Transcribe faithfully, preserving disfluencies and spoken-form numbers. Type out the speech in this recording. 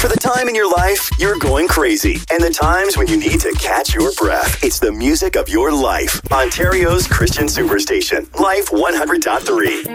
For the time in your life, you're going crazy. And the times when you need to catch your breath. It's the music of your life. Ontario's Christian Superstation. Life one hundred point three.